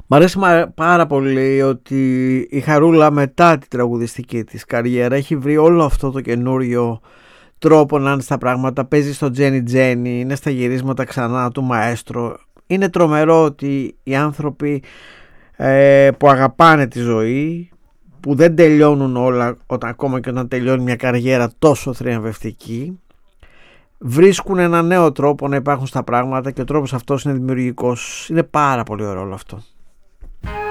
Μ' αρέσει πάρα πολύ ότι η Χαρούλα μετά τη τραγουδιστική της καριέρα έχει βρει όλο αυτό το καινούριο τρόπο να είναι στα πράγματα. Παίζει στο Τζένι Τζένι, είναι στα γυρίσματα ξανά του Μαέστρο. Είναι τρομερό ότι οι άνθρωποι που αγαπάνε τη ζωή, που δεν τελειώνουν όλα ακόμα και όταν τελειώνει μια καριέρα τόσο θριαμβευτική, βρίσκουν ένα νέο τρόπο να υπάρχουν στα πράγματα και ο τρόπος αυτός είναι δημιουργικός. Είναι πάρα πολύ ωραίο όλο αυτό.